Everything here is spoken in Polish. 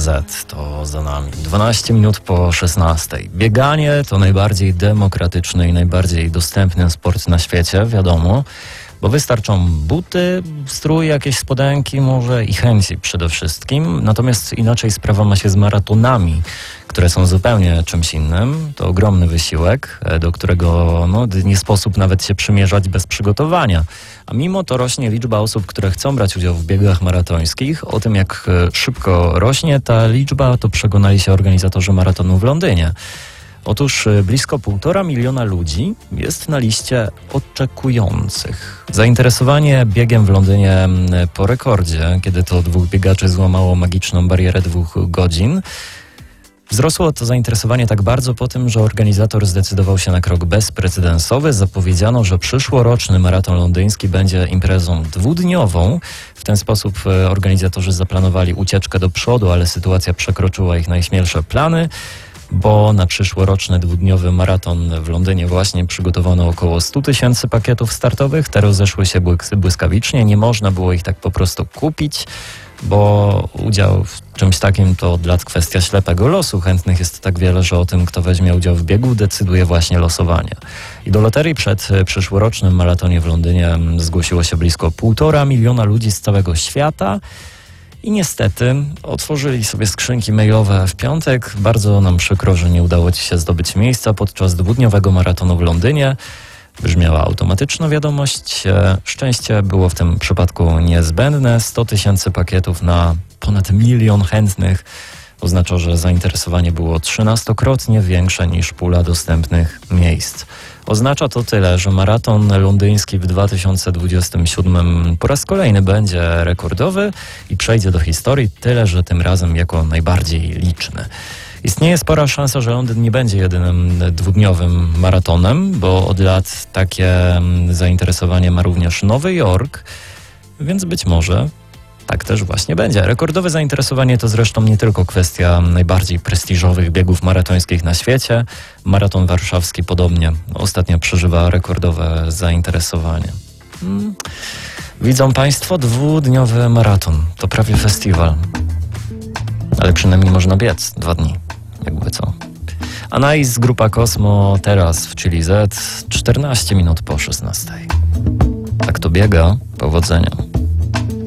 Z to za nami. 12 minut po 16. Bieganie to najbardziej demokratyczny i najbardziej dostępny sport na świecie, wiadomo, bo wystarczą buty, strój, jakieś spodenki może i chęci przede wszystkim. Natomiast inaczej sprawa ma się z maratonami, które są zupełnie czymś innym. To ogromny wysiłek, do którego nie sposób nawet się przymierzać bez przygotowania. A mimo to rośnie liczba osób, które chcą brać udział w biegach maratońskich. O tym, jak szybko rośnie ta liczba, to przekonali się organizatorzy maratonu w Londynie. Otóż blisko 1,5 miliona ludzi jest na liście oczekujących. Zainteresowanie biegiem w Londynie po rekordzie, kiedy to 2 biegaczy złamało magiczną barierę 2 godzin. Wzrosło to zainteresowanie tak bardzo po tym, że organizator zdecydował się na krok bezprecedensowy. Zapowiedziano, że przyszłoroczny maraton londyński będzie imprezą 2-dniową. W ten sposób organizatorzy zaplanowali ucieczkę do przodu, ale sytuacja przekroczyła ich najśmielsze plany, bo na przyszłoroczny 2-dniowy maraton w Londynie właśnie przygotowano około 100 000 pakietów startowych. Te rozeszły się błyskawicznie, nie można było ich tak po prostu kupić, bo udział w czymś takim to od lat kwestia ślepego losu. Chętnych jest tak wiele, że o tym, kto weźmie udział w biegu, decyduje właśnie losowanie. I do loterii przed przyszłorocznym maratonie w Londynie zgłosiło się blisko 1,5 miliona ludzi z całego świata. I niestety otworzyli sobie skrzynki mailowe w piątek. Bardzo nam przykro, że nie udało Ci się zdobyć miejsca podczas 2-dniowego maratonu w Londynie. Brzmiała automatyczna wiadomość. Szczęście było w tym przypadku niezbędne. 100 000 pakietów na ponad 1 milion chętnych oznacza, że zainteresowanie było 13-krotnie większe niż pula dostępnych miejsc. Oznacza to tyle, że maraton londyński w 2027 po raz kolejny będzie rekordowy i przejdzie do historii, tyle że tym razem jako najbardziej liczny. Istnieje spora szansa, że Londyn nie będzie jedynym 2-dniowym maratonem, bo od lat takie zainteresowanie ma również Nowy Jork, więc być może tak też właśnie będzie. Rekordowe zainteresowanie to zresztą nie tylko kwestia najbardziej prestiżowych biegów maratońskich na świecie. Maraton warszawski podobnie ostatnio przeżywa rekordowe zainteresowanie. Widzą Państwo, 2-dniowy maraton to prawie festiwal. Ale przynajmniej można biec 2 dni, jakby co. Anais, Grupa Kosmo, teraz w Chili Z, 14 minut po 16. Tak to biega, powodzenia.